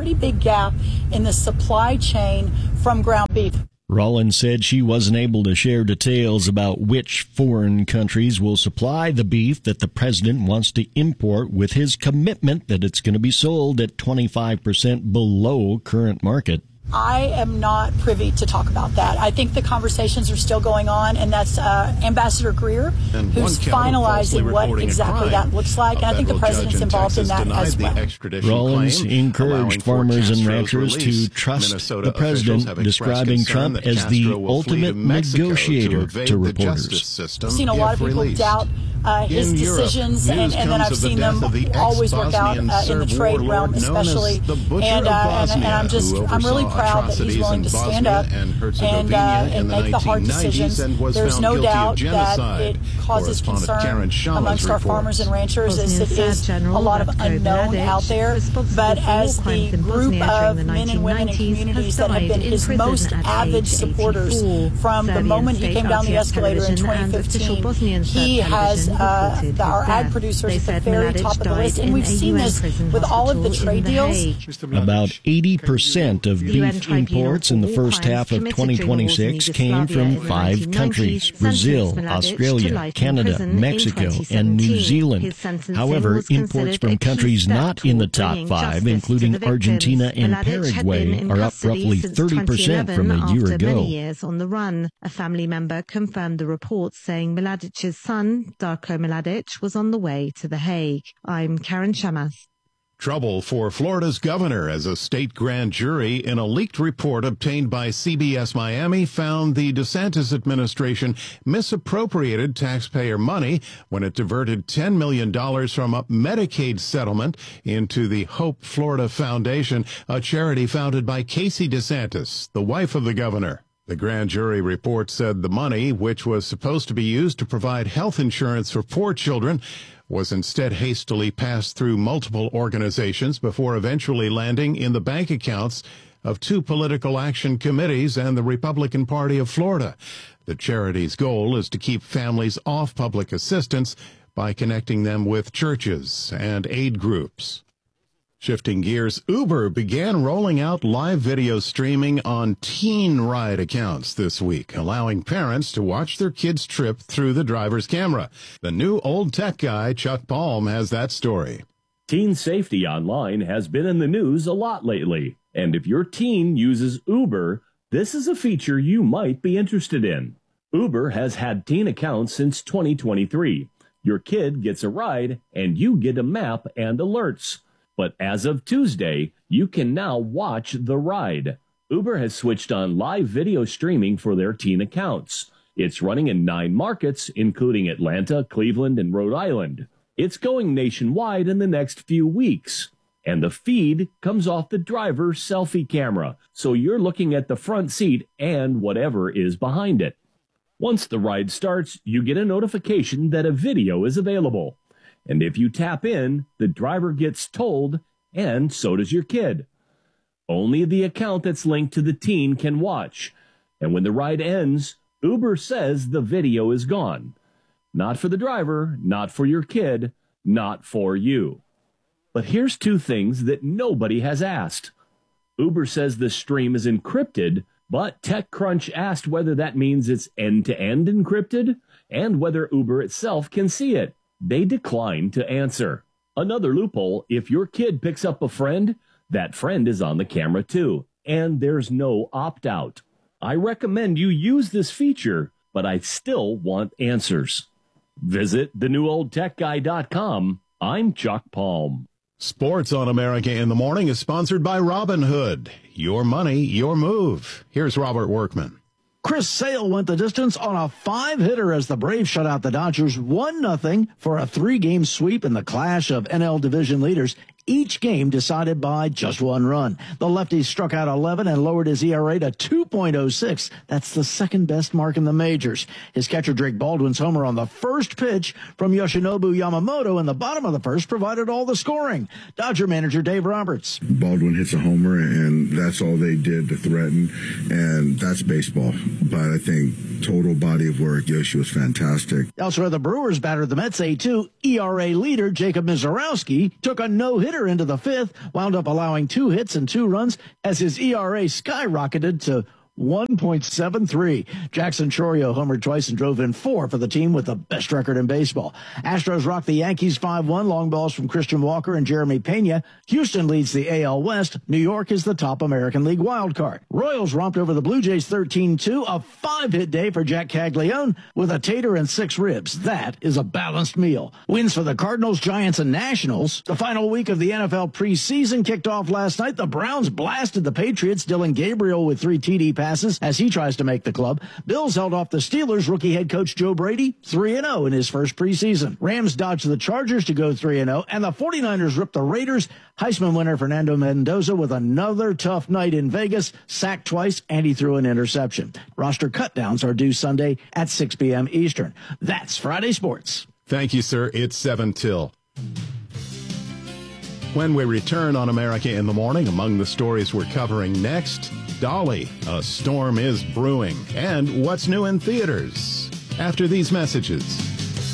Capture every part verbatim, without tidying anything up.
pretty big gap in the supply chain from ground beef. Rollins said she wasn't able to share details about which foreign countries will supply the beef that the president wants to import, with his commitment that it's going to be sold at twenty-five percent below current market. I am not privy to talk about that. I think the conversations are still going on, and that's uh, Ambassador Greer, and who's finalizing what exactly that looks like. And I think the president's involved in that as well. Rollins encouraged farmers and ranchers to trust Minnesota the president, describing Trump as the ultimate negotiator to, to reporters. I've seen a lot of people doubt Uh, his in decisions, Europe, and, and then I've seen them the always work out uh, in the trade realm, especially. And, uh, and, and I'm just, I'm really proud that he's willing to stand up and, and, uh, and make the hard decisions. There's no doubt that it causes concern amongst our farmers and ranchers, as it is a lot of unknown out there. But as the group of men and women and communities that have been his most avid supporters from the moment he came down the escalator in twenty fifteen, he has Uh, the, our ag producers at the very top of the list, and we've seen this with all of the trade deals. About eighty percent of beef imports in the first half of twenty twenty-six came from five countries: Brazil, Australia, Canada, Mexico, and New Zealand. However, imports from countries not in the top five, including Argentina and Paraguay, are up roughly thirty percent from a year ago. On the run, a family member confirmed the reports, saying Mladic's son, Darko Mladic, was on the way to The Hague. I'm Karen Chamath. Trouble for Florida's governor, as a state grand jury in a leaked report obtained by C B S Miami found the DeSantis administration misappropriated taxpayer money when it diverted ten million dollars from a Medicaid settlement into the Hope Florida Foundation, a charity founded by Casey DeSantis, the wife of the governor. The grand jury report said the money, which was supposed to be used to provide health insurance for poor children, was instead hastily passed through multiple organizations before eventually landing in the bank accounts of two political action committees and the Republican Party of Florida. The charity's goal is to keep families off public assistance by connecting them with churches and aid groups. Shifting gears, Uber began rolling out live video streaming on teen ride accounts this week, allowing parents to watch their kids' trip through the driver's camera. The new old tech guy, Chuck Palm, has that story. Teen safety online has been in the news a lot lately, and if your teen uses Uber, this is a feature you might be interested in. Uber has had teen accounts since twenty twenty-three. Your kid gets a ride, and you get a map and alerts. But as of Tuesday, you can now watch the ride. Uber has switched on live video streaming for their teen accounts. It's running in nine markets, including Atlanta, Cleveland, and Rhode Island. It's going nationwide in the next few weeks. And the feed comes off the driver's selfie camera, so you're looking at the front seat and whatever is behind it. Once the ride starts, you get a notification that a video is available. And if you tap in, the driver gets told, and so does your kid. Only the account that's linked to the teen can watch. And when the ride ends, Uber says the video is gone. Not for the driver, not for your kid, not for you. But here's two things that nobody has asked. Uber says the stream is encrypted, but TechCrunch asked whether that means it's end-to-end encrypted and whether Uber itself can see it. They declined to answer. Another loophole, if your kid picks up a friend, that friend is on the camera too, and there's no opt-out. I recommend you use this feature, but I still want answers. Visit the new old tech guy dot com. I'm Chuck Palm. Sports on America in the Morning is sponsored by Robinhood. Your money, your move. Here's Robert Workman. Chris Sale went the distance on a five-hitter as the Braves shut out the Dodgers one nothing for a three-game sweep in the clash of N L division leaders, each game decided by just one run. The lefty struck out eleven and lowered his E R A to two point oh six. That's the second-best mark in the majors. His catcher Drake Baldwin's homer on the first pitch from Yoshinobu Yamamoto in the bottom of the first provided all the scoring. Dodger manager Dave Roberts. Baldwin hits a homer, and that's all they did to threaten, and that's baseball. But I think total body of work, Yoshi was fantastic. Elsewhere, the Brewers battered the Mets eight two. E R A leader Jacob Mizorowski took a no-hit hitter into the fifth, wound up allowing two hits and two runs as his E R A skyrocketed to one point seven three. Jackson Chourio homered twice and drove in four for the team with the best record in baseball. Astros rocked the Yankees five one. Long balls from Christian Walker and Jeremy Pena. Houston leads the A L West. New York is the top American League wild card. Royals romped over the Blue Jays thirteen two. A five-hit day for Jack Caglione with a tater and six ribs. That is a balanced meal. Wins for the Cardinals, Giants, and Nationals. The final week of the N F L preseason kicked off last night. The Browns blasted the Patriots. Dylan Gabriel with three T D passes as he tries to make the club. Bills held off the Steelers. Rookie head coach Joe Brady, three and oh in his first preseason. Rams dodged the Chargers to go three and oh, and the 49ers ripped the Raiders. Heisman winner Fernando Mendoza with another tough night in Vegas, sacked twice, and he threw an interception. Roster cutdowns are due Sunday at six p.m. Eastern. That's Friday Sports. Thank you, sir. It's seven till. When we return on America in the Morning, among the stories we're covering next, Dolly, a storm is brewing, and what's new in theaters. After these messages.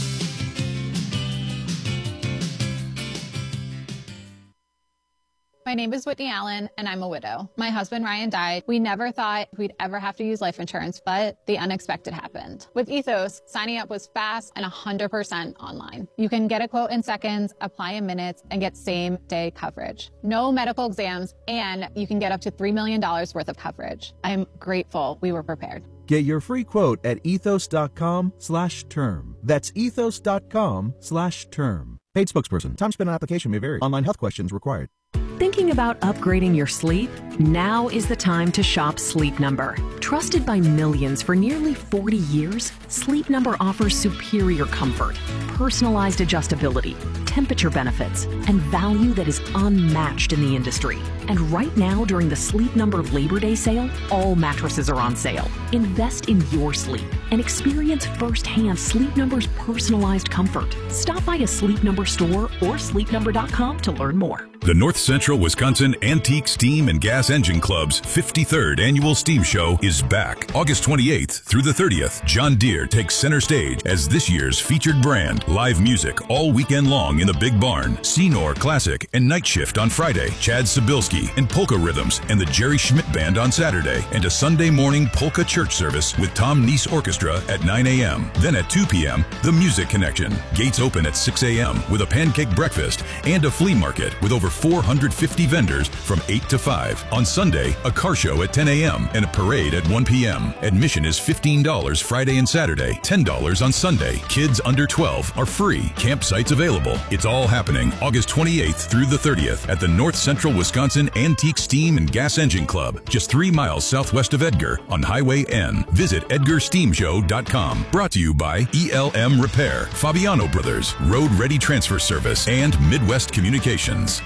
My name is Whitney Allen, and I'm a widow. My husband, Ryan, died. We never thought we'd ever have to use life insurance, but the unexpected happened. With Ethos, signing up was fast and one hundred percent online. You can get a quote in seconds, apply in minutes, and get same-day coverage. No medical exams, and you can get up to three million dollars worth of coverage. I'm grateful we were prepared. Get your free quote at ethos.com slash term. That's ethos.com slash term. Paid spokesperson. Time spent on application may vary. Online health questions required. Thinking about upgrading your sleep? Now is the time to shop Sleep Number. Trusted by millions for nearly forty years, Sleep Number offers superior comfort, personalized adjustability, temperature benefits, and value that is unmatched in the industry. And right now, during the Sleep Number Labor Day sale, all mattresses are on sale. Invest in your sleep and experience firsthand Sleep Number's personalized comfort. Stop by a Sleep Number store or sleep number dot com to learn more. The North Central Wisconsin Antique Steam and Gas Engine Club's fifty-third Annual Steam Show is back. August twenty-eighth through the thirtieth, John Deere takes center stage as this year's featured brand. Live music all weekend long in the Big Barn. Senor Classic and Night Shift on Friday. Chad Sobilski and Polka Rhythms and the Jerry Schmidt Band on Saturday. And a Sunday morning polka church service with Tom Neese Orchestra at nine a.m. Then at two p.m., The Music Connection. Gates open at six a.m. with a pancake breakfast and a flea market with over four hundred fifty vendors from eight to five. On Sunday, a car show at ten a.m. and a parade at one p.m. Admission is fifteen dollars Friday and Saturday, ten dollars on Sunday. Kids under twelve are free. Campsites available. It's all happening August twenty-eighth through the thirtieth at the North Central Wisconsin Antique Steam and Gas Engine Club, just three miles southwest of Edgar on Highway N. Visit edgar steam show dot com. Brought to you by E L M Repair, Fabiano Brothers, Road Ready Transfer Service, and Midwest Communications.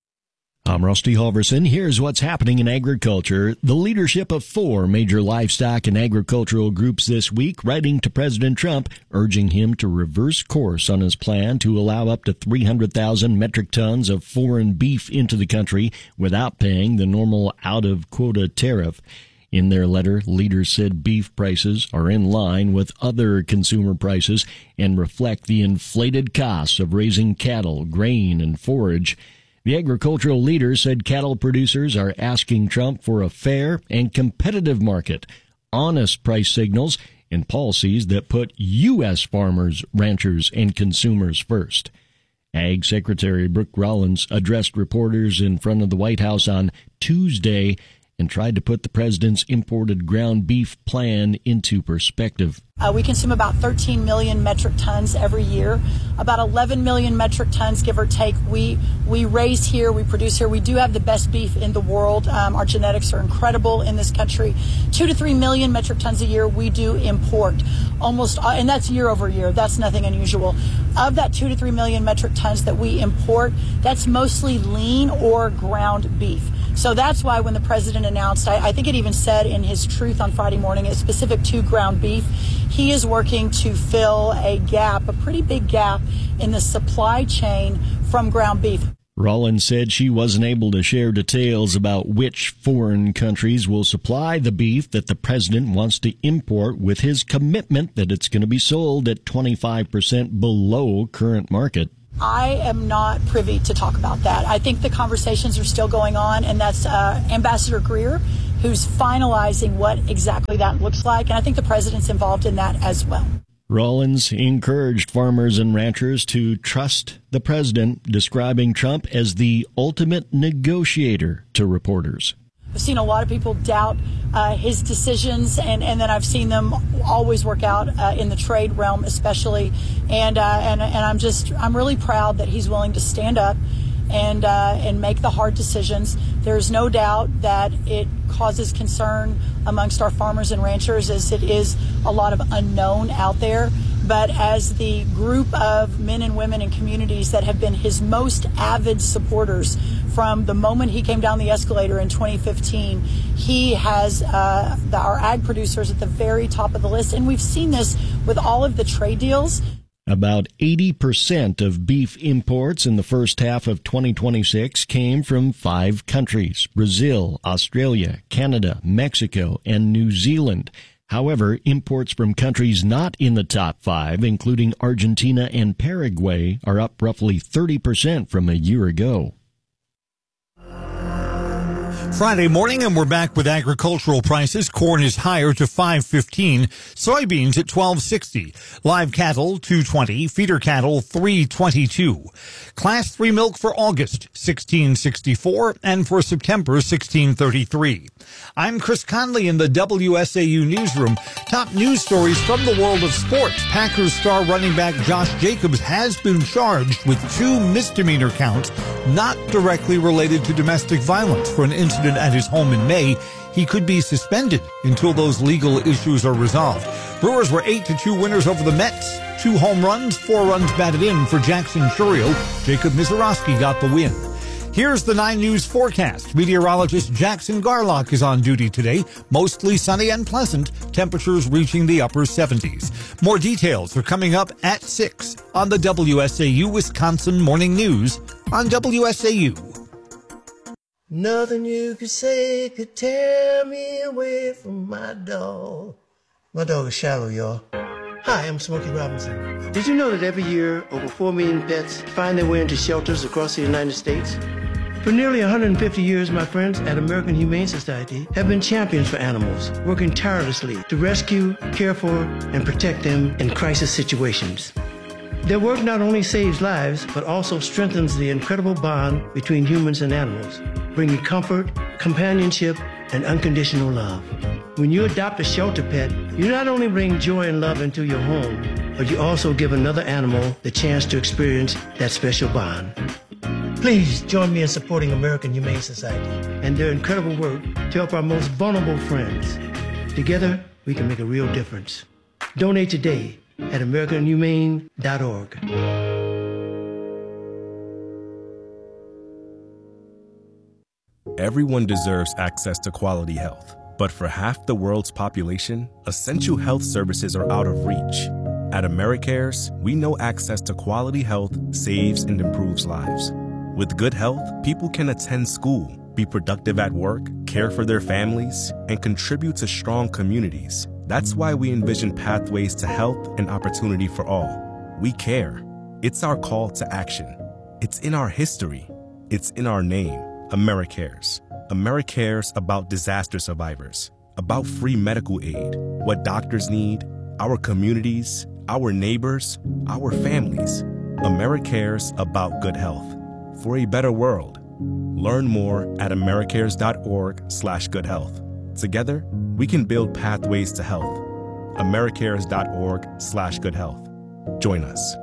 I'm Rusty Halverson. Here's what's happening in agriculture. The leadership of four major livestock and agricultural groups this week writing to President Trump, urging him to reverse course on his plan to allow up to three hundred thousand metric tons of foreign beef into the country without paying the normal out-of-quota tariff. In their letter, leaders said beef prices are in line with other consumer prices and reflect the inflated costs of raising cattle, grain, and forage. The agricultural leaders said cattle producers are asking Trump for a fair and competitive market, honest price signals, and policies that put U S farmers, ranchers, and consumers first. Ag Secretary Brooke Rollins addressed reporters in front of the White House on Tuesday and tried to put the president's imported ground beef plan into perspective. Uh, we consume about thirteen million metric tons every year. About eleven million metric tons, give or take, we we raise here, we produce here. We do have the best beef in the world. Um, our genetics are incredible in this country. Two to three million metric tons a year we do import. Almost, uh, and that's year over year. That's nothing unusual. Of that two to three million metric tons that we import, that's mostly lean or ground beef. So that's why when the president announced, I, I think it even said in his truth on Friday morning, it's specific to ground beef, he is working to fill a gap, a pretty big gap in the supply chain from ground beef. Rollins said she wasn't able to share details about which foreign countries will supply the beef that the president wants to import, with his commitment that it's going to be sold at twenty-five percent below current market. I am not privy to talk about that. I think the conversations are still going on, and that's uh, Ambassador Greer, who's finalizing what exactly that looks like. And I think the president's involved in that as well. Rollins encouraged farmers and ranchers to trust the president, describing Trump as the ultimate negotiator to reporters. I've seen a lot of people doubt uh, his decisions, and, and then I've seen them always work out uh, in the trade realm, especially. And, uh, and and I'm just I'm really proud that he's willing to stand up and uh, and make the hard decisions. There's no doubt that it causes concern amongst our farmers and ranchers, as it is a lot of unknown out there. But as the group of men and women and communities that have been his most avid supporters from the moment he came down the escalator in twenty fifteen, he has uh, the, our ag producers at the very top of the list. And we've seen this with all of the trade deals. About eighty percent of beef imports in the first half of twenty twenty-six came from five countries: Brazil, Australia, Canada, Mexico, and New Zealand. However, imports from countries not in the top five, including Argentina and Paraguay, are up roughly thirty percent from a year ago. Friday morning, and we're back with agricultural prices. Corn is higher to five fifteen, soybeans at twelve sixty, live cattle two twenty, feeder cattle three twenty-two. Class three milk for August sixteen sixty-four, and for September sixteen thirty-three. I'm Chris Conley in the W S A U newsroom. Top news stories from the world of sports. Packers star running back Josh Jacobs has been charged with two misdemeanor counts not directly related to domestic violence for an incident at his home in May. He could be suspended until those legal issues are resolved. Brewers were eight to two winners over the Mets. Two home runs, four runs batted in for Jackson Chourio. Jacob Mizorowski got the win. Here's the nine News forecast. Meteorologist Jackson Garlock is on duty today. Mostly sunny and pleasant. Temperatures reaching the upper seventies. More details are coming up at six on the W S A U Wisconsin Morning News on W S A U. Nothing you could say could tear me away from my dog. My dog is Shallow, y'all. Hi, I'm Smokey Robinson. Did you know that every year over four million pets find their way into shelters across the United States? For nearly one hundred fifty years, my friends at American Humane Society have been champions for animals, working tirelessly to rescue, care for, and protect them in crisis situations. Their work not only saves lives, but also strengthens the incredible bond between humans and animals, bringing comfort, companionship, and unconditional love. When you adopt a shelter pet, you not only bring joy and love into your home, but you also give another animal the chance to experience that special bond. Please join me in supporting American Humane Society and their incredible work to help our most vulnerable friends. Together, we can make a real difference. Donate today at american humane dot org. Everyone deserves access to quality health, but for half the world's population, essential health services are out of reach. At AmeriCares, we know access to quality health saves and improves lives. With good health, people can attend school, be productive at work, care for their families, and contribute to strong communities. That's why we envision pathways to health and opportunity for all. We care. It's our call to action. It's in our history. It's in our name. AmeriCares. AmeriCares about disaster survivors, about free medical aid, what doctors need, our communities, our neighbors, our families. AmeriCares about good health. For a better world. Learn more at americares dot org slash good health. Together, we can build pathways to health. americares dot org slash good health. Join us.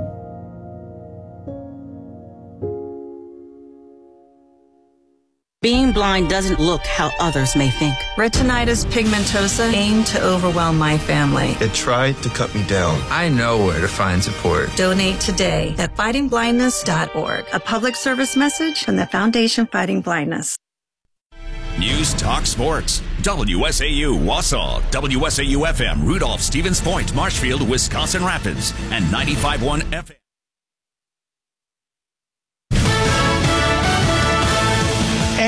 Being blind doesn't look how others may think. Retinitis pigmentosa aimed to overwhelm my family. It tried to cut me down. I know where to find support. Donate today at fighting blindness dot org. A public service message from the Foundation Fighting Blindness. News Talk Sports. W S A U Wausau, W S A U F M, Rudolph, Stevens Point, Marshfield, Wisconsin Rapids, and ninety-five point one F M.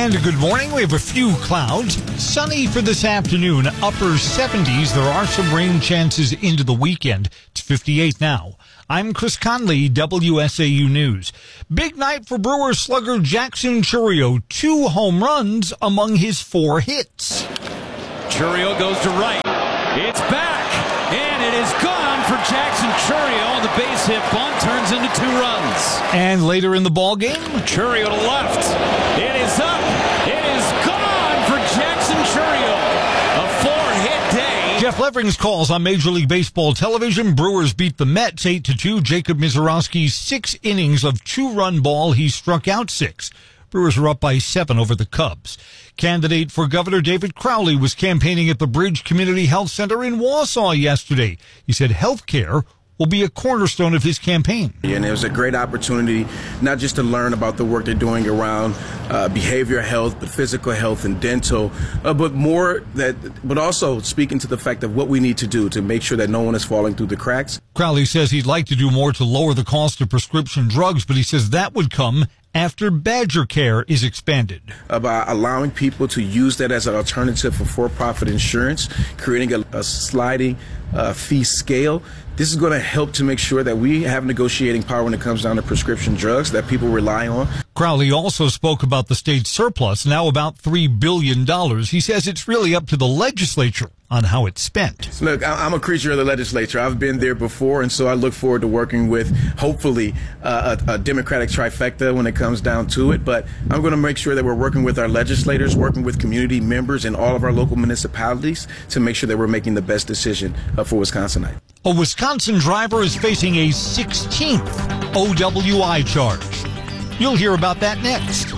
And good morning. We have a few clouds. Sunny for this afternoon. Upper seventies. There are some rain chances into the weekend. It's fifty-eight now. I'm Chris Conley, W S A U News. Big night for Brewers slugger Jackson Chourio. Two home runs among his four hits. Chourio goes to right. It's back, and it is gone for Jackson Chourio. The base hit bunt turns into two runs. And later in the ball game, Chourio to left. It is up. It is gone for Jackson Chourio. A four-hit day. Jeff Levering's calls on Major League Baseball television. Brewers beat the Mets eight to two. Jacob Mizorowski's six innings of two-run ball. He struck out six. Brewers are up by seven over the Cubs. Candidate for Governor David Crowley was campaigning at the Bridge Community Health Center in Wausau yesterday. He said health care will be a cornerstone of his campaign. And it was a great opportunity not just to learn about the work they're doing around uh, behavioral health, but physical health and dental, uh, but more that, but also speaking to the fact of what we need to do to make sure that no one is falling through the cracks. Crowley says he'd like to do more to lower the cost of prescription drugs, but he says that would come after Badger Care is expanded. About allowing people to use that as an alternative for for-profit insurance, creating a, a sliding uh, fee scale. This is going to help to make sure that we have negotiating power when it comes down to prescription drugs that people rely on. Crowley also spoke about the state's surplus, now about three billion dollars. He says it's really up to the legislature on how it's spent. Look, I'm a creature of the legislature. I've been there before, and so I look forward to working with, hopefully, uh, a, a Democratic trifecta when it comes down to it. But I'm going to make sure that we're working with our legislators, working with community members in all of our local municipalities to make sure that we're making the best decision uh, for Wisconsinite. A Wisconsin driver is facing a sixteenth O W I charge. You'll hear about that next.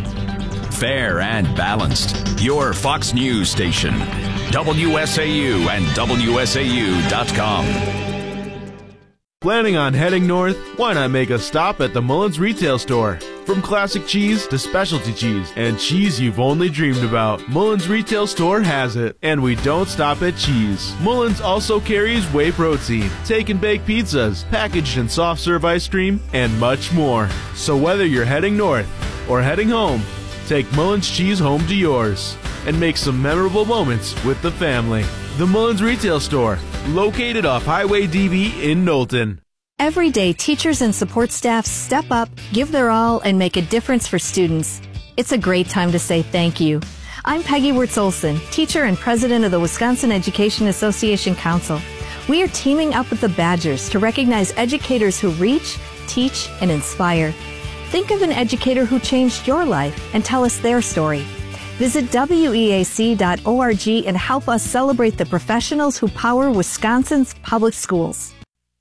Fair and balanced. Your Fox News station. W S A U and W S A U dot com. Planning on heading north? Why not make a stop at the Mullins retail store? From classic cheese to specialty cheese and cheese you've only dreamed about, Mullins retail store has it. And we don't stop at cheese. Mullins also carries whey protein, take and bake pizzas, packaged and soft serve ice cream, and much more. So whether you're heading north or heading home, take Mullins cheese home to yours and make some memorable moments with the family. The Mullins retail store, located off Highway D B in Knowlton. Every day, teachers and support staff step up, give their all, and make a difference for students. It's a great time to say thank you. I'm Peggy Wirtz-Olson, teacher and president of the Wisconsin Education Association Council. We are teaming up with the Badgers to recognize educators who reach, teach, and inspire. Think of an educator who changed your life and tell us their story. Visit W E A C dot org and help us celebrate the professionals who power Wisconsin's public schools.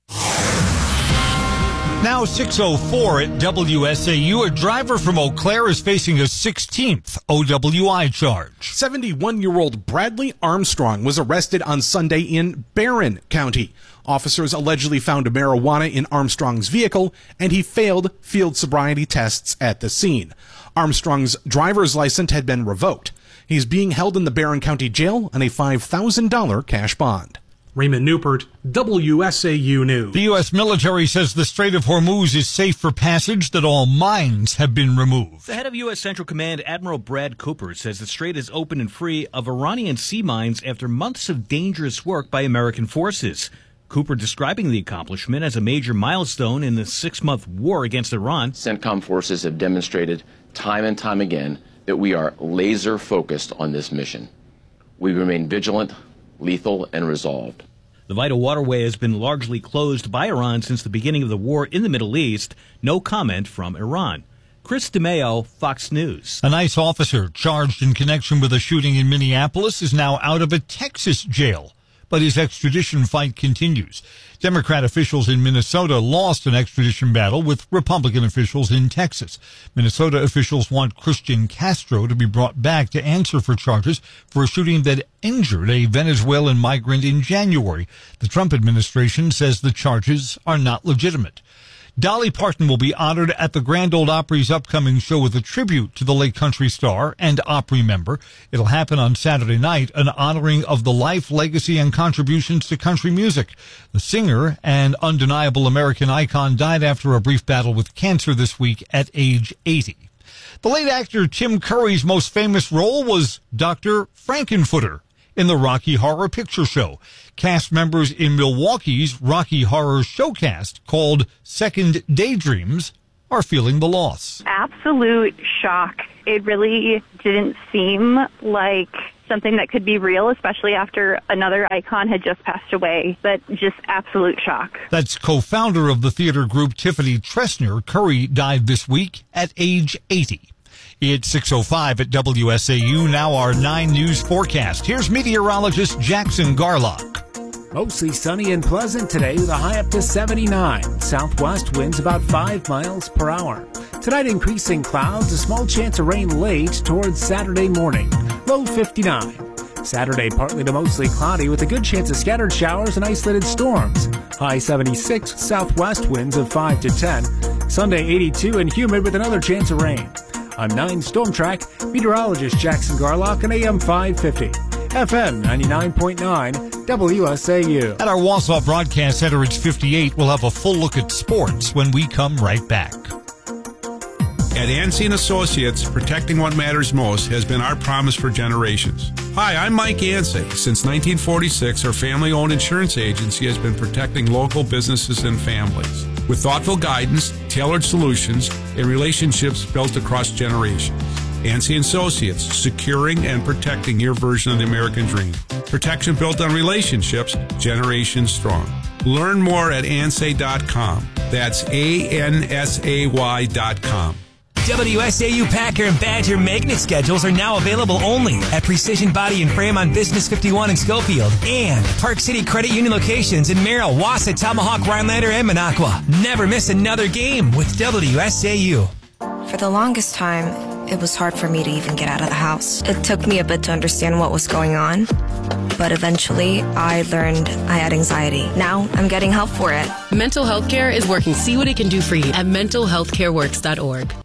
Now six oh four at W S A U. A driver from Eau Claire is facing a sixteenth O W I charge. seventy-one-year-old Bradley Armstrong was arrested on Sunday in Barron County. Officers allegedly found marijuana in Armstrong's vehicle, and he failed field sobriety tests at the scene. Armstrong's driver's license had been revoked. He's being held in the Barron County Jail on a five thousand dollars cash bond. Raymond Newport, W S A U News. The U S military says the Strait of Hormuz is safe for passage, that all mines have been removed. The head of U S Central Command, Admiral Brad Cooper, says the strait is open and free of Iranian sea mines after months of dangerous work by American forces. Cooper describing the accomplishment as a major milestone in the six-month war against Iran. CENTCOM forces have demonstrated time and time again that we are laser-focused on this mission. We remain vigilant, lethal, and resolved. The vital waterway has been largely closed by Iran since the beginning of the war in the Middle East. No comment from Iran. Chris DeMeo, Fox News. A ICE officer charged in connection with a shooting in Minneapolis is now out of a Texas jail, but his extradition fight continues. Democrat officials in Minnesota lost an extradition battle with Republican officials in Texas. Minnesota officials want Christian Castro to be brought back to answer for charges for a shooting that injured a Venezuelan migrant in January. The Trump administration says the charges are not legitimate. Dolly Parton will be honored at the Grand Ole Opry's upcoming show with a tribute to the late country star and Opry member. It'll happen on Saturday night, an honoring of the life, legacy, and contributions to country music. The singer and undeniable American icon died after a brief battle with cancer this week at age eighty. The late actor Tim Curry's most famous role was Doctor Frankenfooter in the Rocky Horror Picture Show. Cast members in Milwaukee's Rocky Horror Showcast, called Second Daydreams, are feeling the loss. Absolute shock. It really didn't seem like something that could be real, especially after another icon had just passed away, but just absolute shock. That's co-founder of the theater group Tiffany Tresner. Curry died this week at age eighty. It's six oh five at W S A U. Now our nine News forecast. Here's meteorologist Jackson Garlock. Mostly sunny and pleasant today with a high up to seventy-nine. Southwest winds about five miles per hour. Tonight, increasing clouds, a small chance of rain late towards Saturday morning. Low fifty-nine. Saturday, partly to mostly cloudy with a good chance of scattered showers and isolated storms. High seventy-six, southwest winds of five to ten. Sunday, eighty-two and humid with another chance of rain. I'm nine Storm Track meteorologist Jackson Garlock on A M five fifty. F M ninety-nine point nine, W S A U. At our Wausau Broadcast Center, it's fifty-eight. We'll have a full look at sports when we come right back. At Yancey and Associates, protecting what matters most has been our promise for generations. Hi, I'm Mike Yancey. Since nineteen forty-six, our family-owned insurance agency has been protecting local businesses and families with thoughtful guidance, tailored solutions, and relationships built across generations. Yancey and Associates, securing and protecting your version of the American dream. Protection built on relationships, generations strong. Learn more at A N S A dot com. That's A N S A Y dot com. W S A U Packer and Badger magnet schedules are now available only at Precision Body and Frame on Business fifty-one in Schofield and Park City Credit Union locations in Merrill, Wausau, Tomahawk, Rhinelander, and Minocqua. Never miss another game with W S A U. For the longest time, it was hard for me to even get out of the house. It took me a bit to understand what was going on, but eventually I learned I had anxiety. Now I'm getting help for it. Mental Health Care is working. See what it can do for you at mental health care works dot org.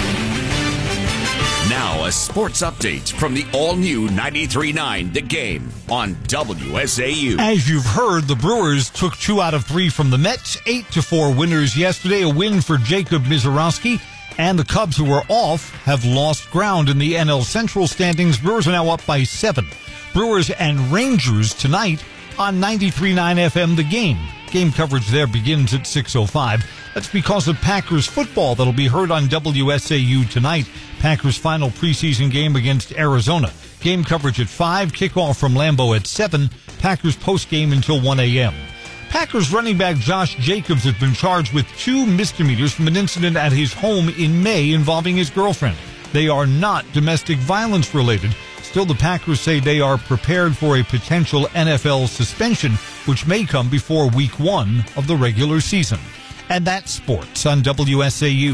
Now a sports update from the all-new ninety-three point nine The Game on W S A U. As you've heard, the Brewers took two out of three from the Mets, eight to four winners yesterday, a win for Jacob Misiorowski. And the Cubs, who were off, have lost ground in the N L Central standings. Brewers are now up by seven. Brewers and Rangers tonight on ninety-three point nine F M The Game. Game coverage there begins at six oh five. That's because of Packers football that'll be heard on W S A U tonight. Packers' final preseason game against Arizona. Game coverage at five, kickoff from Lambeau at seven. Packers postgame until one a.m. Packers running back Josh Jacobs has been charged with two misdemeanors from an incident at his home in May involving his girlfriend. They are not domestic violence related. Still, the Packers say they are prepared for a potential N F L suspension, which may come before week one of the regular season. And that's sports on W S A U.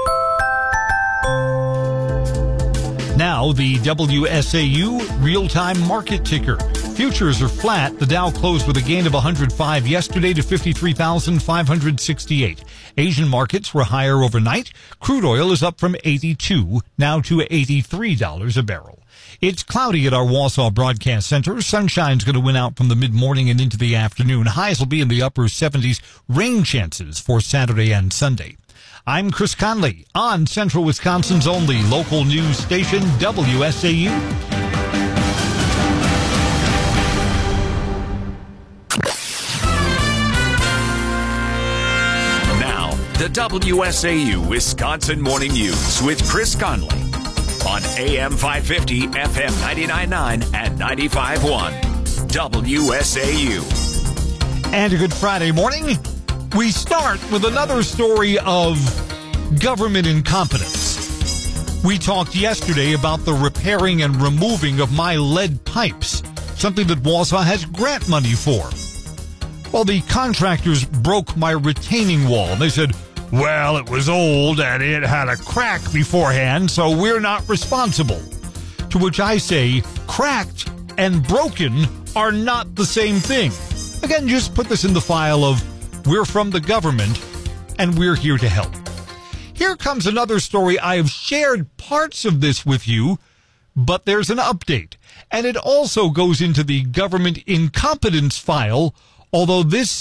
Now, the W S A U real-time market ticker. Futures are flat. The Dow closed with a gain of one hundred five yesterday to fifty-three thousand five hundred sixty-eight. Asian markets were higher overnight. Crude oil is up from eighty-two, now to eighty-three dollars a barrel. It's cloudy at our Wausau Broadcast Center. Sunshine's going to win out from the mid-morning and into the afternoon. Highs will be in the upper seventies. Rain chances for Saturday and Sunday. I'm Chris Conley on Central Wisconsin's only local news station, W S A U. Now, the W S A U Wisconsin Morning News with Chris Conley on A M five fifty, F M ninety-nine point nine, and ninety-five point one. W S A U. And a good Friday morning. We start with another story of government incompetence. We talked yesterday about the repairing and removing of my lead pipes, something that Wausau has grant money for. Well, the contractors broke my retaining wall. They said, well, it was old and it had a crack beforehand, so we're not responsible. To which I say, cracked and broken are not the same thing. Again, just put this in the file of we're from the government and we're here to help. Here comes another story. I have shared parts of this with you, but there's an update. And it also goes into the government incompetence file, although this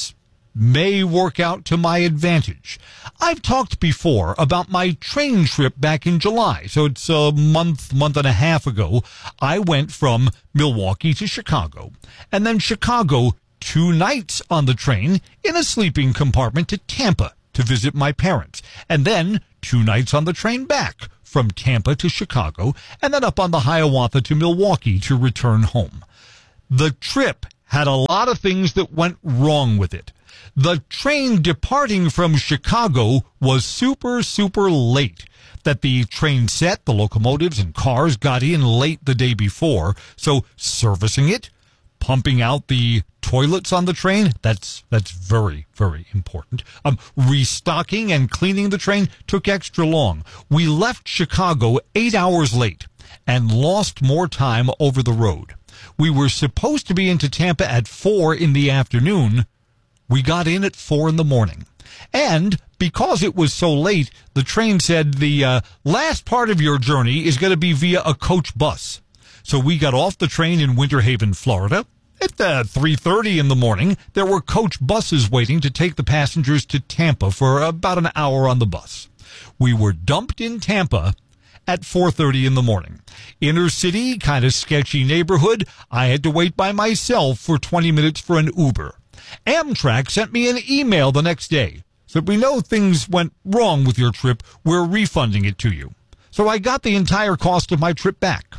may work out to my advantage. I've talked before about my train trip back in July. So it's a month, month and a half ago. I went from Milwaukee to Chicago, and then Chicago, two nights on the train in a sleeping compartment to Tampa to visit my parents, and then two nights on the train back from Tampa to Chicago, and then up on the Hiawatha to Milwaukee to return home. The trip had a lot of things that went wrong with it. The train departing from Chicago was super, super late. That the train set, the locomotives and cars got in late the day before, so servicing it, pumping out the toilets on the train, that's that's very, very important. Um, restocking and cleaning the train took extra long. We left Chicago eight hours late and lost more time over the road. We were supposed to be into Tampa at four in the afternoon. We got in at four in the morning. And because it was so late, the train said the uh, last part of your journey is going to be via a coach bus. So we got off the train in Winter Haven, Florida. At uh, three thirty in the morning, there were coach buses waiting to take the passengers to Tampa for about an hour on the bus. We were dumped in Tampa at four thirty in the morning. Inner city, kind of sketchy neighborhood. I had to wait by myself for twenty minutes for an Uber. Amtrak sent me an email the next day. Said, we know things went wrong with your trip. We're refunding it to you. So I got the entire cost of my trip back.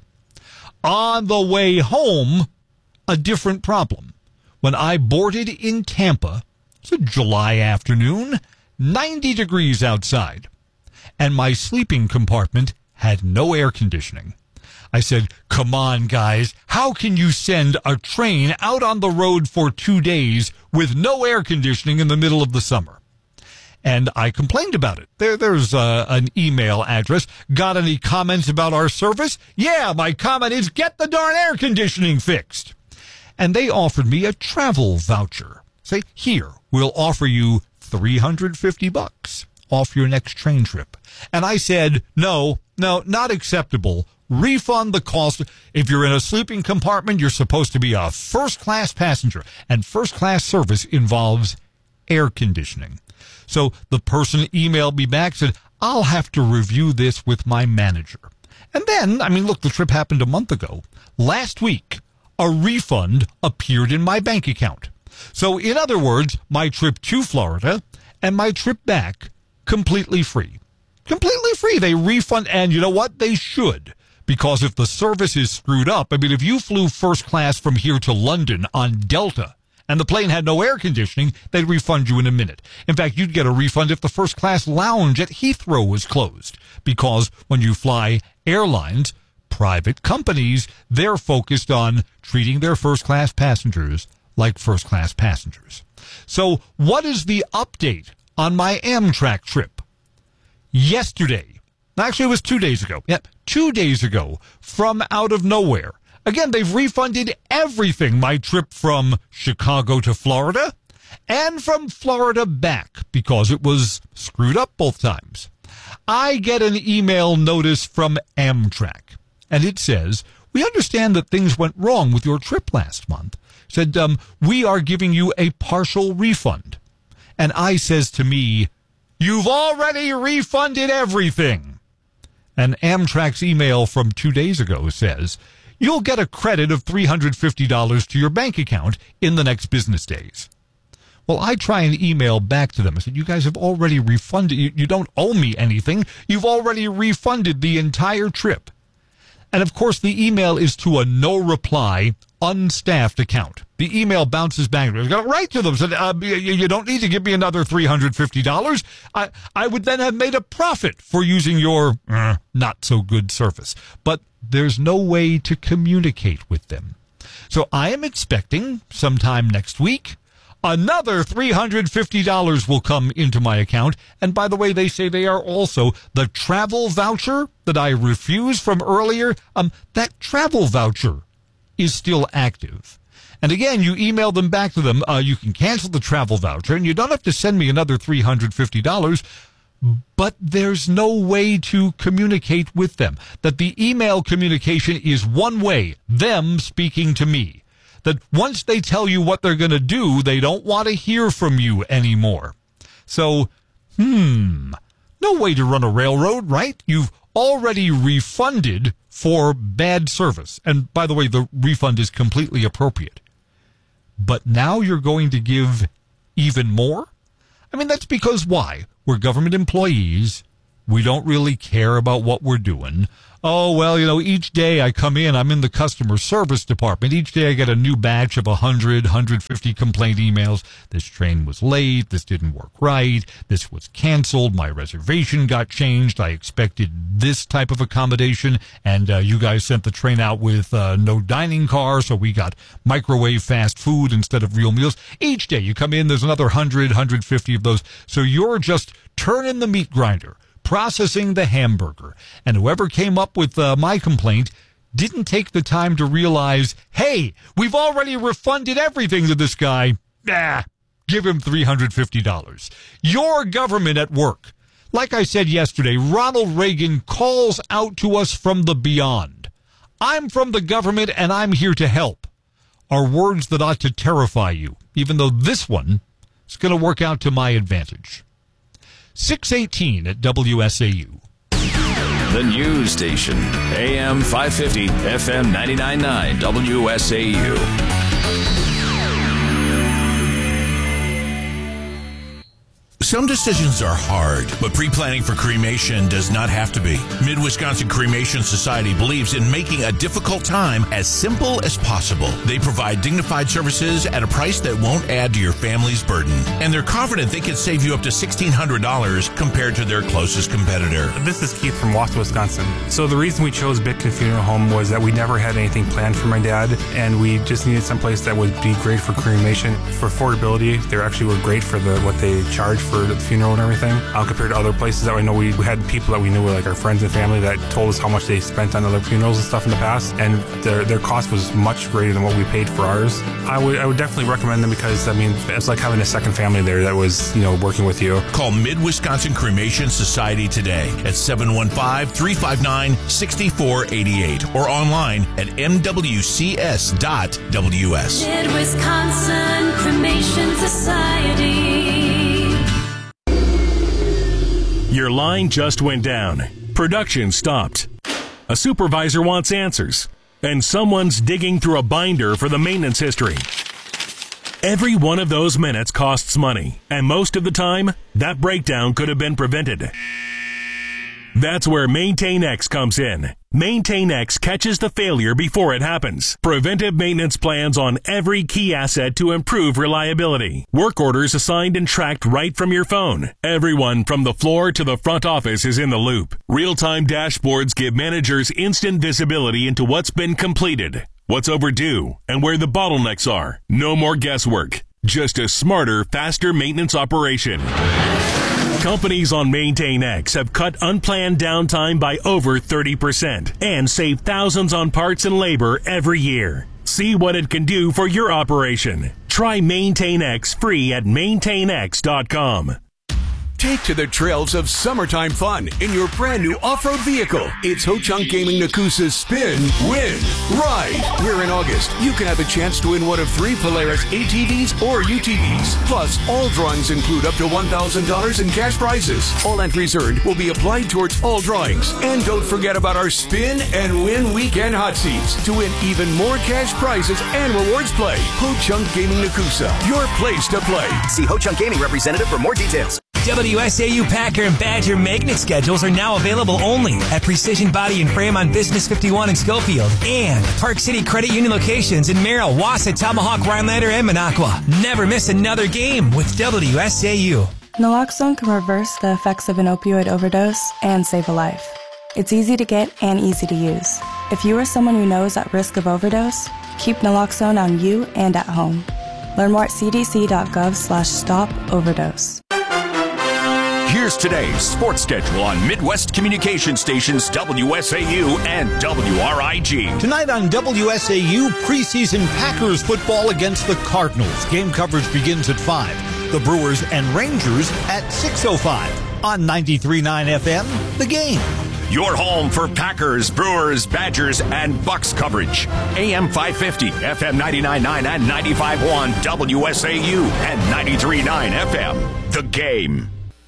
On the way home, a different problem. When I boarded in Tampa, it's a July afternoon, ninety degrees outside, and my sleeping compartment had no air conditioning. I said, come on, guys, how can you send a train out on the road for two days with no air conditioning in the middle of the summer? And I complained about it. There, there's uh, an email address. Got any comments about our service? Yeah, my comment is get the darn air conditioning fixed. And they offered me a travel voucher. Say, here, we'll offer you three hundred fifty bucks off your next train trip. And I said, no, no, not acceptable. Refund the cost. If you're in a sleeping compartment, you're supposed to be a first-class passenger. And first-class service involves air conditioning. So the person emailed me back, said, I'll have to review this with my manager. And then, I mean, look, the trip happened a month ago. Last week, a refund appeared in my bank account. So in other words, my trip to Florida and my trip back, completely free. Completely free. They refund, and you know what? They should. Because if the service is screwed up, I mean, if you flew first class from here to London on Delta, and the plane had no air conditioning, they'd refund you in a minute. In fact, you'd get a refund if the first class lounge at Heathrow was closed. Because when you fly airlines, private companies, they're focused on treating their first class passengers like first class passengers. So what is the update on my Amtrak trip? Yesterday, actually it was two days ago, yeah, two days ago, from out of nowhere, again, they've refunded everything, my trip from Chicago to Florida and from Florida back because it was screwed up both times. I get an email notice from Amtrak, and it says, we understand that things went wrong with your trip last month. Said, um, we are giving you a partial refund. And I says to me, you've already refunded everything. And Amtrak's email from two days ago says, you'll get a credit of three hundred fifty dollars to your bank account in the next business days. Well, I try and email back to them. I said, you guys have already refunded. You, you don't owe me anything. You've already refunded the entire trip. And, of course, the email is to a no-reply, unstaffed account. The email bounces back. I got to write to them. Said, uh, you, you don't need to give me another three hundred fifty dollars. I, I would then have made a profit for using your uh, not-so-good service. But there's no way to communicate with them. So I am expecting sometime next week, another three hundred fifty dollars will come into my account. And by the way, they say they are also the travel voucher that I refused from earlier. Um, that travel voucher is still active. And again, you email them back to them. Uh, you can cancel the travel voucher and you don't have to send me another three hundred fifty dollars. But there's no way to communicate with them. That the email communication is one way, them speaking to me. that once they tell you what they're going to do, they don't want to hear from you anymore. So, hmm, no way to run a railroad, right? You've already refunded for bad service. And by the way, the refund is completely appropriate. But now you're going to give even more? I mean, that's because why? We're government employees. We don't really care about what we're doing. Oh, well, you know, each day I come in, I'm in the customer service department. Each day I get a new batch of one hundred, one hundred fifty complaint emails. This train was late. This didn't work right. This was canceled. My reservation got changed. I expected this type of accommodation, and uh, you guys sent the train out with uh, no dining car, so we got microwave fast food instead of real meals. Each day you come in, there's another one hundred, one hundred fifty of those. So you're just turning the meat grinder, processing the hamburger. And whoever came up with uh, my complaint didn't take the time to realize, hey, we've already refunded everything to this guy. Ah, give him three hundred fifty dollars. Your government at work. Like I said yesterday, Ronald Reagan calls out to us from the beyond. I'm from the government and I'm here to help. Are words that ought to terrify you, even though this one is going to work out to my advantage. six eighteen at W S A U. The news station, A M five fifty, F M ninety-nine point nine, W S A U. Some decisions are hard, but pre-planning for cremation does not have to be. Mid-Wisconsin Cremation Society believes in making a difficult time as simple as possible. They provide dignified services at a price that won't add to your family's burden. And they're confident they can save you up to sixteen hundred dollars compared to their closest competitor. This is Keith from Wausau, Wisconsin. So the reason we chose Bitkin Funeral Home was that we never had anything planned for my dad, and we just needed someplace that would be great for cremation. For affordability, they actually were great for the what they charge for the funeral and everything, uh, compared to other places that I know. We, we had people that we knew were like our friends and family that told us how much they spent on other funerals and stuff in the past, and their their cost was much greater than what we paid for ours. I would I would definitely recommend them because, I mean, it's like having a second family there that was, you know, working with you. Call Mid-Wisconsin Cremation Society today at seven one five, three five nine, six four eight eight or online at m w c s dot w s. Mid-Wisconsin Cremation Society. Your line just went down. Production stopped. A supervisor wants answers. And someone's digging through a binder for the maintenance history. Every one of those minutes costs money. And most of the time, that breakdown could have been prevented. That's where MaintainX comes in. MaintainX catches the failure before it happens. Preventive maintenance plans on every key asset to improve reliability. Work orders assigned and tracked right from your phone. Everyone from the floor to the front office is in the loop. Real-time dashboards give managers instant visibility into what's been completed, what's overdue, and where the bottlenecks are. No more guesswork. Just a smarter, faster maintenance operation. Companies on MaintainX have cut unplanned downtime by over thirty percent and saved thousands on parts and labor every year. See what it can do for your operation. Try MaintainX free at maintain x dot com. Take to the trails of summertime fun in your brand new off-road vehicle. It's Ho-Chunk Gaming Nakusa's Spin, Win, Ride. Where in August, you can have a chance to win one of three Polaris A T Vs or U T Vs. Plus, all drawings include up to one thousand dollars in cash prizes. All entries earned will be applied towards all drawings. And don't forget about our Spin and Win Weekend Hot Seats to win even more cash prizes and rewards play. Ho-Chunk Gaming Nakusa, your place to play. See Ho-Chunk Gaming representative for more details. W S A U Packer and Badger magnet schedules are now available only at Precision Body and Frame on Business fifty-one in Schofield and Park City Credit Union locations in Merrill, Wausau, Tomahawk, Rhinelander, and Minocqua. Never miss another game with W S A U. Naloxone can reverse the effects of an opioid overdose and save a life. It's easy to get and easy to use. If you or someone you know is at risk of overdose, keep naloxone on you and at home. Learn more at c d c dot gov slash stop overdose. Here's today's sports schedule on Midwest Communication Stations W S A U and W R I G. Tonight on W S A U, preseason Packers football against the Cardinals. Game coverage begins at five. The Brewers and Rangers at six oh five. On ninety-three point nine F M, The Game. your home for Packers, Brewers, Badgers, and Bucks coverage. A M five fifty, F M ninety-nine point nine and ninety-five point one W S A U and ninety-three point nine F M. The Game.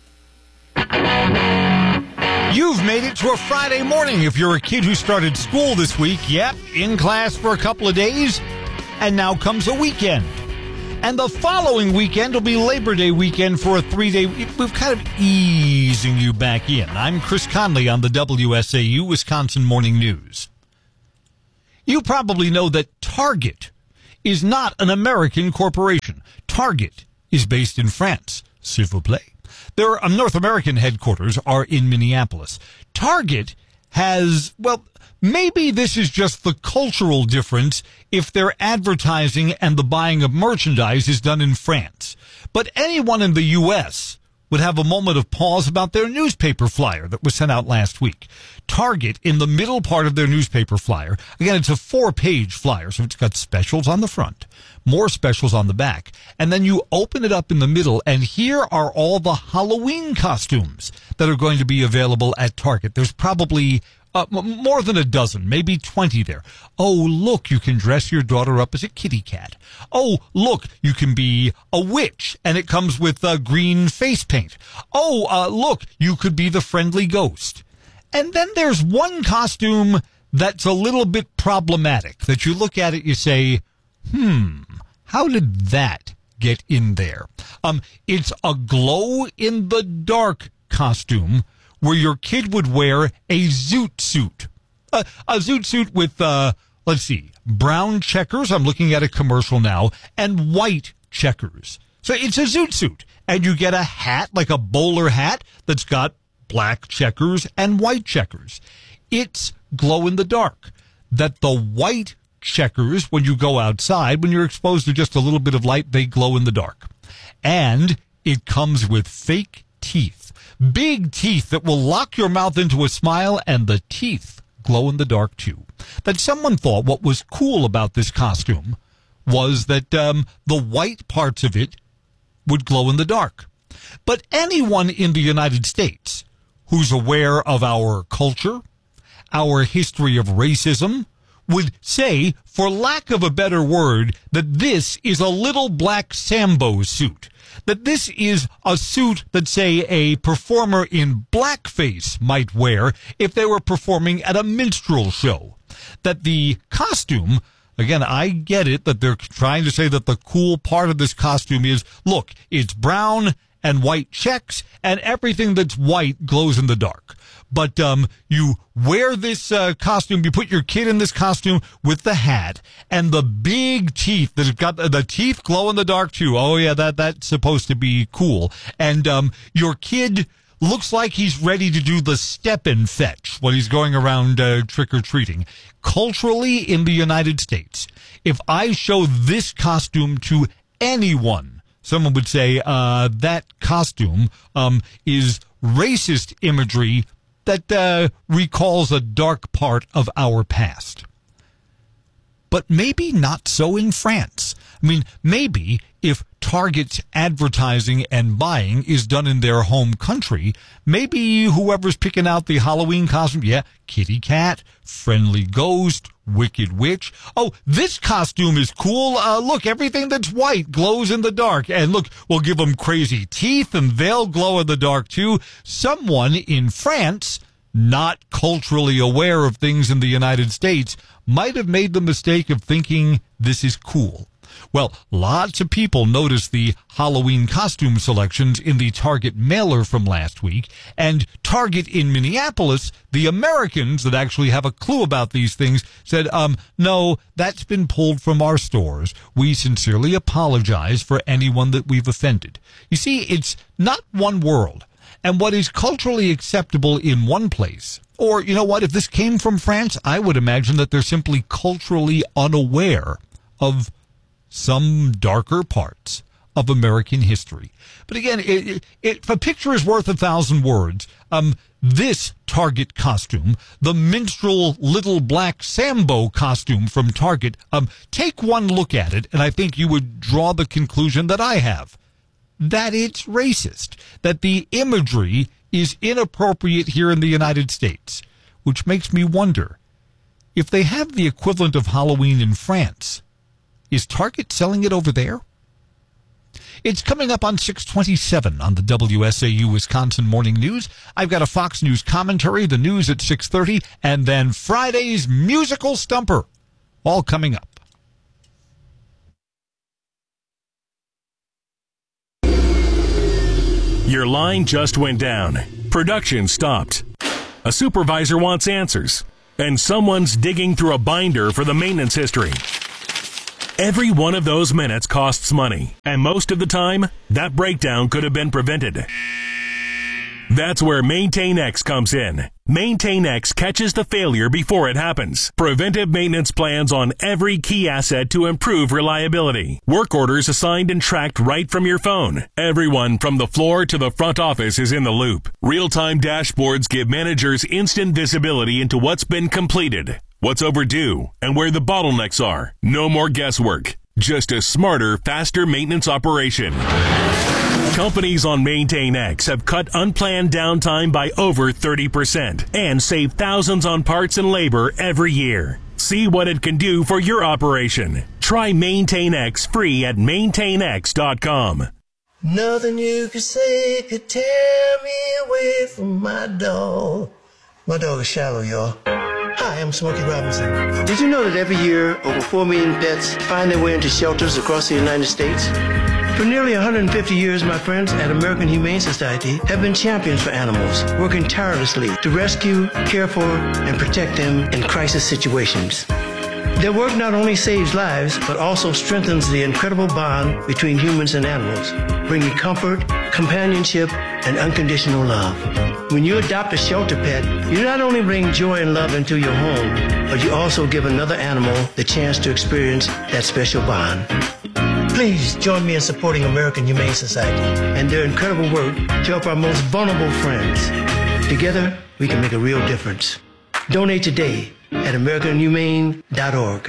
You've made it to a Friday morning if you're a kid who started school this week. Yep, in class for a couple of days, and now comes a weekend. And the following weekend will be Labor Day weekend for a three-day... We're kind of easing you back in. I'm Chris Conley on the W S A U Wisconsin Morning News. You probably know that Target is not an American corporation. Target is based in France. S'il vous plaît. Their um, North American headquarters are in Minneapolis. Target has, well, maybe this is just the cultural difference if their advertising and the buying of merchandise is done in France. But anyone in the U S would have a moment of pause about their newspaper flyer that was sent out last week. Target, in the middle part of their newspaper flyer, again, it's a four-page flyer, so it's got specials on the front, more specials on the back, and then you open it up in the middle, and here are all the Halloween costumes that are going to be available at Target. There's probably uh, m- more than a dozen, maybe twenty there. Oh, look, you can dress your daughter up as a kitty cat. Oh, look, you can be a witch, and it comes with uh, green face paint. Oh, uh, look, you could be the friendly ghost. And then there's one costume that's a little bit problematic, that you look at it, you say, hmm, how did that get in there? Um, it's a glow-in-the-dark costume where your kid would wear a zoot suit. Uh, a zoot suit with, uh, let's see, brown checkers, I'm looking at a commercial now, and white checkers. So it's a zoot suit, and you get a hat, like a bowler hat, that's got black checkers and white checkers. It's glow-in-the-dark. That the white checkers, when you go outside, when you're exposed to just a little bit of light, they glow in the dark. And it comes with fake teeth. Big teeth that will lock your mouth into a smile, and the teeth glow in the dark too. That someone thought what was cool about this costume was that um, the white parts of it would glow in the dark. But anyone in the United States who's aware of our culture, our history of racism, would say, for lack of a better word, that this is a little black Sambo suit. That this is a suit that, say, a performer in blackface might wear if they were performing at a minstrel show. That the costume, again, I get it that they're trying to say that the cool part of this costume is, look, it's brown and white checks, and everything that's white glows in the dark. But um, you wear this uh, costume, you put your kid in this costume with the hat, and the big teeth that have got the teeth glow in the dark too. Oh yeah, that that's supposed to be cool. And um, your kid looks like he's ready to do the step and fetch when he's going around uh, trick-or-treating. Culturally, in the United States, if I show this costume to anyone, someone would say uh, that costume um, is racist imagery that uh, recalls a dark part of our past. But maybe not so in France. I mean, maybe if Target's advertising and buying is done in their home country, maybe whoever's picking out the Halloween costume, yeah, kitty cat, friendly ghost, wicked witch. Oh, this costume is cool. Uh, look, everything that's white glows in the dark. And look, we'll give them crazy teeth and they'll glow in the dark too. Someone in France, not culturally aware of things in the United States, might have made the mistake of thinking this is cool. Well, lots of people noticed the Halloween costume selections in the Target mailer from last week, and Target in Minneapolis, the Americans that actually have a clue about these things, said, um, no, that's been pulled from our stores. We sincerely apologize for anyone that we've offended. You see, it's not one world. And what is culturally acceptable in one place, or, you know what, if this came from France, I would imagine that they're simply culturally unaware of some darker parts of American history. But again, it, it, if a picture is worth a thousand words, um, this Target costume, the minstrel little black Sambo costume from Target, um, take one look at it, and I think you would draw the conclusion that I have, that it's racist, that the imagery is inappropriate here in the United States. which makes me wonder, if they have the equivalent of Halloween in France, is Target selling it over there? It's coming up on six twenty-seven on the W S A U Wisconsin Morning News. I've got a Fox News commentary, the news at six thirty, and then Friday's musical stumper, all coming up. Your line just went down. Production stopped. A supervisor wants answers, and someone's digging through a binder for the maintenance history. Every one of those minutes costs money, and most of the time, that breakdown could have been prevented. That's where MaintainX comes in. MaintainX catches the failure before it happens. Preventive maintenance plans on every key asset to improve reliability. Work orders assigned and tracked right from your phone. Everyone from the floor to the front office is in the loop. Real-time dashboards give managers instant visibility into what's been completed, what's overdue, and where the bottlenecks are. No more guesswork. Just a smarter, faster maintenance operation. Companies on MaintainX have cut unplanned downtime by over thirty percent and saved thousands on parts and labor every year. See what it can do for your operation. Try MaintainX free at maintain x dot com. Nothing you could say could tear me away from my dog. My dog is Shallow, y'all. Hi, I'm Smokey Robinson. Did you know that every year over four million pets find their way into shelters across the United States? For nearly one hundred fifty years, my friends at American Humane Society have been champions for animals, working tirelessly to rescue, care for, and protect them in crisis situations. Their work not only saves lives, but also strengthens the incredible bond between humans and animals, bringing comfort, companionship, and unconditional love. When you adopt a shelter pet, you not only bring joy and love into your home, but you also give another animal the chance to experience that special bond. Please join me in supporting American Humane Society and their incredible work to help our most vulnerable friends. Together, we can make a real difference. Donate today at american humane dot org.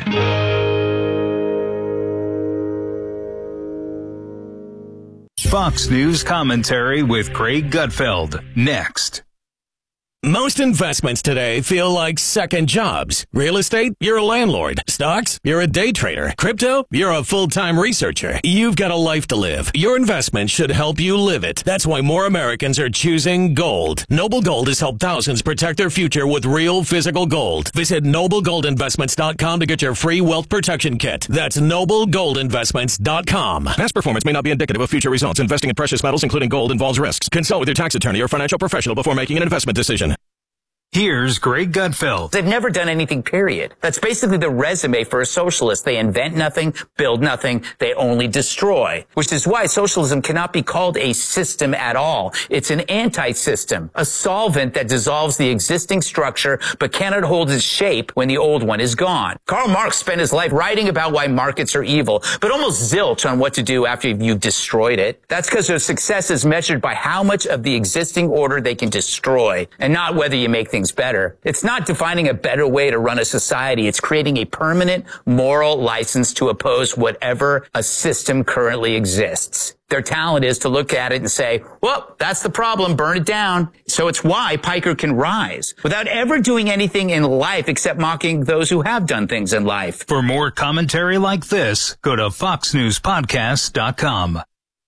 Fox News commentary with Craig Gutfeld. Next. Most investments today feel like second jobs. Real estate, you're a landlord. Stocks, you're a day trader. Crypto, you're a full-time researcher. You've got a life to live. Your investment should help you live it. That's why more Americans are choosing gold. Noble Gold has helped thousands protect their future with real physical gold. Visit noble gold investments dot com to get your free wealth protection kit. That's noble gold investments dot com. Past performance may not be indicative of future results. Investing in precious metals, including gold, involves risks. Consult with your tax attorney or financial professional before making an investment decision. Here's Greg Gutfeld. They've never done anything, period. That's basically the resume for a socialist. They invent nothing, build nothing, they only destroy. Which is why socialism cannot be called a system at all. It's an anti-system, a solvent that dissolves the existing structure but cannot hold its shape when the old one is gone. Karl Marx spent his life writing about why markets are evil, but almost zilch on what to do after you've destroyed it. That's because their success is measured by how much of the existing order they can destroy, and not whether you make things better. It's not defining a better way to run a society. It's creating a permanent moral license to oppose whatever a system currently exists. Their talent is to look at it and say, well, that's the problem, burn it down. So it's why Piker can rise without ever doing anything in life except mocking those who have done things in life. For more commentary like this, go to fox news podcast dot com.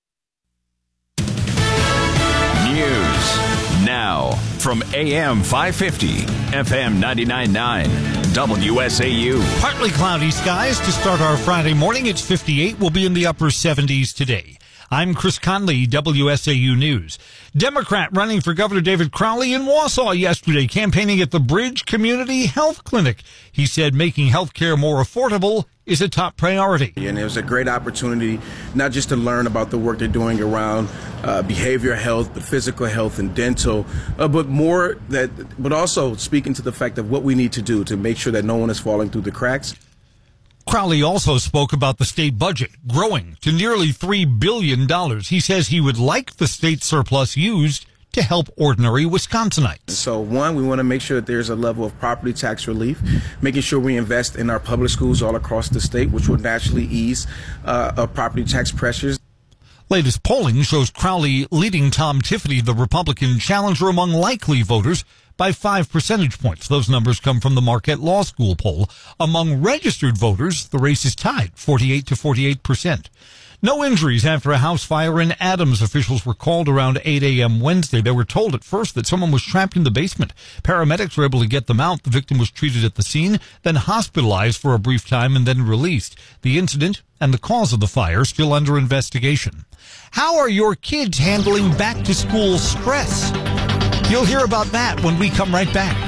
News now from A M five fifty, F M ninety-nine point nine, W S A U. Partly cloudy skies to start our Friday morning. It's fifty-eight. We'll be in the upper seventies today. I'm Chris Conley, W S A U News. Democrat running for Governor David Crowley in Wausau yesterday, campaigning at the Bridge Community Health Clinic. He said making health care more affordable is a top priority. And it was a great opportunity not just to learn about the work they're doing around uh, behavioral health, but physical health and dental, uh, but more that, but also speaking to the fact of what we need to do to make sure that no one is falling through the cracks. Crowley also spoke about the state budget growing to nearly three billion dollars. He says he would like the state surplus used to help ordinary Wisconsinites. So one, we want to make sure that there's a level of property tax relief, making sure we invest in our public schools all across the state, which will naturally ease uh, uh, property tax pressures. Latest polling shows Crowley leading Tom Tiffany, the Republican challenger, among likely voters by five percentage points. Those numbers come from the Marquette Law School poll. Among registered voters, the race is tied, forty-eight to forty-eight percent. No injuries after a house fire in Adams. Officials were called around eight a.m. Wednesday. They were told at first that someone was trapped in the basement. Paramedics were able to get them out. The victim was treated at the scene, then hospitalized for a brief time and then released. The incident and the cause of the fire still under investigation. How are your kids handling back-to-school stress? You'll hear about that when we come right back.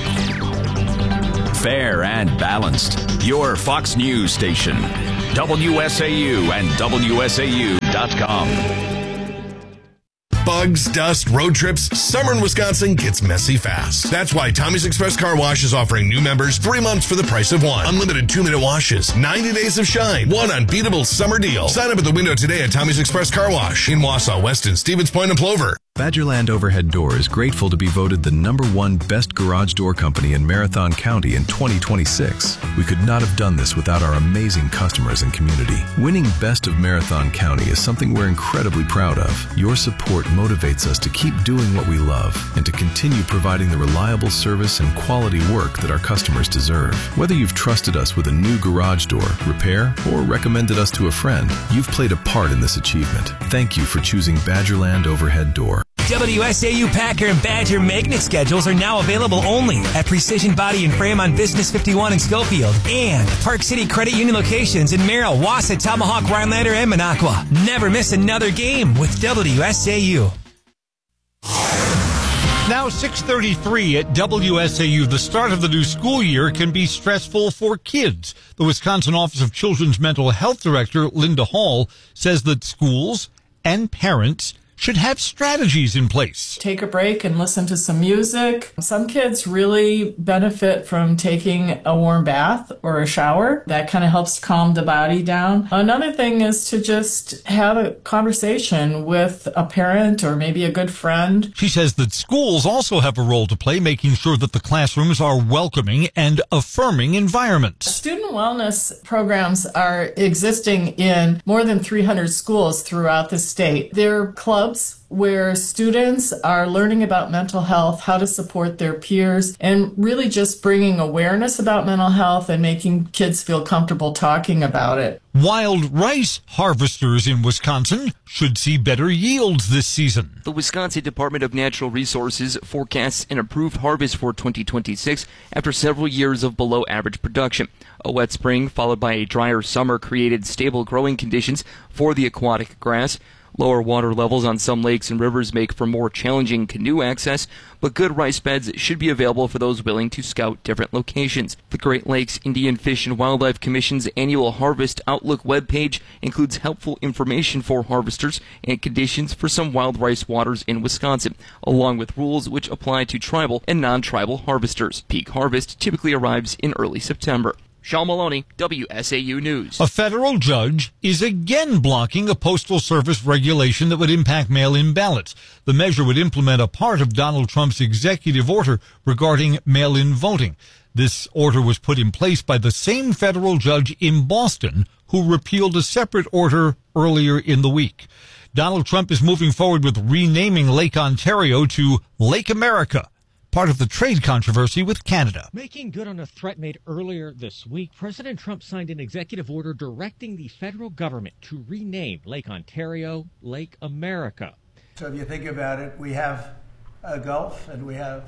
Fair and balanced. Your Fox News station. W S A U and W S A U dot com. Bugs, dust, road trips, summer in Wisconsin gets messy fast. That's why Tommy's Express Car Wash is offering new members three months for the price of one. Unlimited two-minute washes, ninety days of shine, one unbeatable summer deal. Sign up at the window today at Tommy's Express Car Wash in Wausau, Weston, Stevens Point, and Plover. Badgerland Overhead Door is grateful to be voted the number one best garage door company in Marathon County in twenty twenty-six. We could not have done this without our amazing customers and community. Winning Best of Marathon County is something we're incredibly proud of. Your support motivates us to keep doing what we love and to continue providing the reliable service and quality work that our customers deserve. Whether you've trusted us with a new garage door, repair, or recommended us to a friend, you've played a part in this achievement. Thank you for choosing Badgerland Overhead Door. W S A U Packer and Badger magnet schedules are now available only at Precision Body and Frame on Business fifty-one in Schofield and Park City Credit Union locations in Merrill, Wausau, Tomahawk, Rhinelander, and Minocqua. Never miss another game with W S A U. Now six thirty-three at W S A U. The start of the new school year can be stressful for kids. The Wisconsin Office of Children's Mental Health Director, Linda Hall, says that schools and parents should have strategies in place. Take a break and listen to some music. Some kids really benefit from taking a warm bath or a shower. That kind of helps calm the body down. Another thing is to just have a conversation with a parent or maybe a good friend. She says that schools also have a role to play, making sure that the classrooms are welcoming and affirming environments. Student wellness programs are existing in more than three hundred schools throughout the state. They're clubs where students are learning about mental health, how to support their peers, and really just bringing awareness about mental health and making kids feel comfortable talking about it. Wild rice harvesters in Wisconsin should see better yields this season. The Wisconsin Department of Natural Resources forecasts an improved harvest for twenty twenty-six after several years of below average production. A wet spring followed by a drier summer created stable growing conditions for the aquatic grass. Lower water levels on some lakes and rivers make for more challenging canoe access, but good rice beds should be available for those willing to scout different locations. The Great Lakes Indian Fish and Wildlife Commission's annual Harvest Outlook webpage includes helpful information for harvesters and conditions for some wild rice waters in Wisconsin, along with rules which apply to tribal and non-tribal harvesters. Peak harvest typically arrives in early September. Sean Maloney, W S A U News. A federal judge is again blocking a Postal Service regulation that would impact mail-in ballots. The measure would implement a part of Donald Trump's executive order regarding mail-in voting. This order was put in place by the same federal judge in Boston who repealed a separate order earlier in the week. Donald Trump is moving forward with renaming Lake Ontario to Lake America, part of the trade controversy with Canada. Making good on a threat made earlier this week, President Trump signed an executive order directing the federal government to rename Lake Ontario Lake America. So if you think about it, we have a Gulf and we have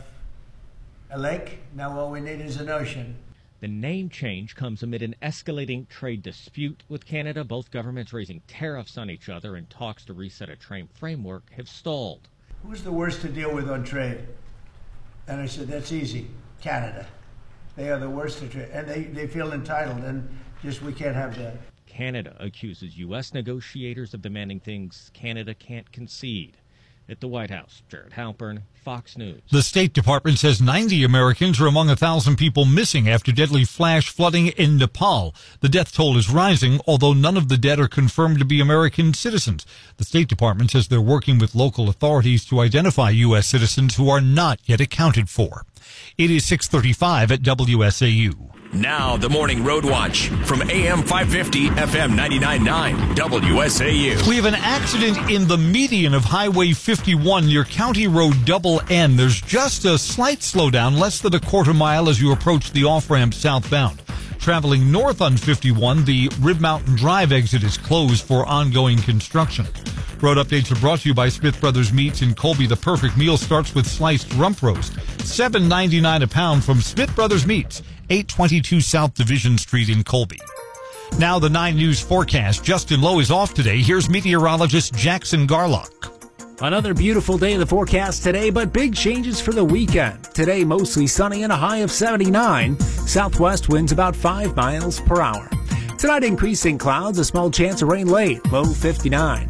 a lake. Now all we need is an ocean. The name change comes amid an escalating trade dispute with Canada. Both governments raising tariffs on each other, and talks to reset a trade framework have stalled. Who's the worst to deal with on trade? And I said, that's easy, Canada. They are the worst to trade, and they, they feel entitled, and just we can't have that. Canada accuses U S negotiators of demanding things Canada can't concede. At the White House, Jared Halpern, Fox News. The State Department says ninety Americans are among one thousand people missing after deadly flash flooding in Nepal. The death toll is rising, although none of the dead are confirmed to be American citizens. The State Department says they're working with local authorities to identify U S citizens who are not yet accounted for. It is six thirty-five at W S A U. Now, the Morning Road Watch from A M five fifty, F M ninety-nine point nine, W S A U. We have an accident in the median of Highway fifty-one near County Road Double N. There's just a slight slowdown, less than a quarter mile as you approach the off-ramp southbound. Traveling north on fifty-one, the Rib Mountain Drive exit is closed for ongoing construction. Road updates are brought to you by Smith Brothers Meats in Colby. The perfect meal starts with sliced rump roast. seven ninety-nine a pound from Smith Brothers Meats, eight twenty-two South Division Street in Colby. Now the nine News forecast. Justin Lowe is off today. Here's meteorologist Jackson Garlock. Another beautiful day in the forecast today, but big changes for the weekend. Today, mostly sunny and a high of seventy-nine. Southwest winds about five miles per hour. Tonight, increasing clouds, a small chance of rain late, low fifty-nine.